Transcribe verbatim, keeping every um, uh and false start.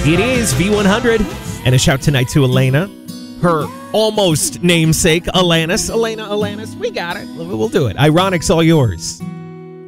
It is V one hundred. And a shout tonight to Elena, her almost namesake, Alanis. Elena, Alanis, we got it. We'll do it. Ironic's all yours.